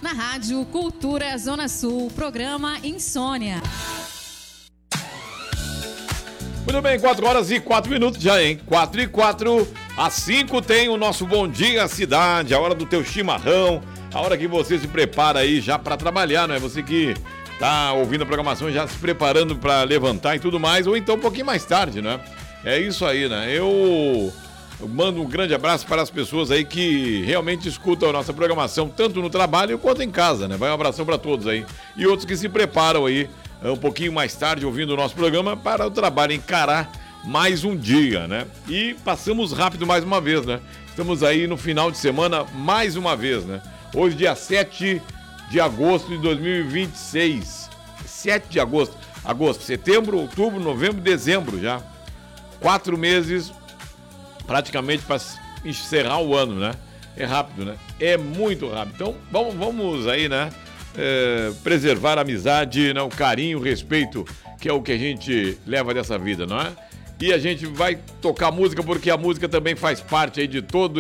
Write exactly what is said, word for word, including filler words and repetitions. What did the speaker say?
Na Rádio Cultura Zona Sul, programa Insônia. Muito bem, quatro horas e quatro minutos já, hein? quatro e quatro, às cinco tem o nosso Bom Dia Cidade, a hora do teu chimarrão, a hora que você se prepara aí já para trabalhar, não é? Você que tá ouvindo a programação já se preparando para levantar e tudo mais, ou então um pouquinho mais tarde, né? É isso aí, né? Eu... Eu mando um grande abraço para as pessoas aí que realmente escutam a nossa programação, tanto no trabalho quanto em casa, né? Vai um abração para todos aí. E outros que se preparam aí um pouquinho mais tarde ouvindo o nosso programa para o trabalho encarar mais um dia, né? E passamos rápido mais uma vez, né? Estamos aí no final de semana mais uma vez, né? Hoje, dia sete de agosto de dois mil e vinte e seis. sete de agosto. Agosto, setembro, outubro, novembro, dezembro já. Quatro meses... praticamente para encerrar o ano, né? É rápido, né? É muito rápido. Então, vamos, vamos aí, né? É, preservar a amizade, né? O carinho, o respeito, que é o que a gente leva dessa vida, não é? E a gente vai tocar música porque a música também faz parte aí de todo